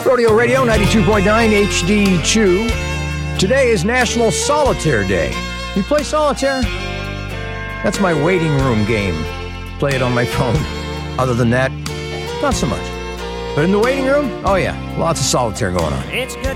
Rodeo Radio 92.9 HD2. Today is National Solitaire Day. You play solitaire? That's my waiting room game. Play it on my phone. Other than that, not so much. But in the waiting room, oh yeah, lots of solitaire going on. It's good